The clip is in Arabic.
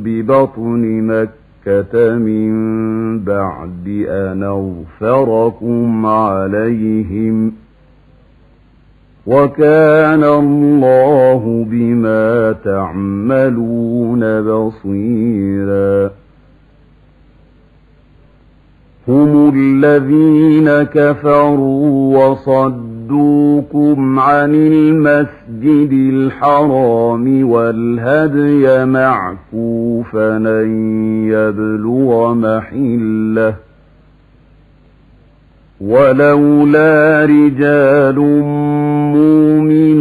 ببطن مكة من بعد أن أظفركم عليهم وكان الله بما تعملون بصيرا هم الذين كفروا وصدوكم عن المسجد الحرام والهدي معكوفا أن يبلغ محله ولولا رجال مؤمنون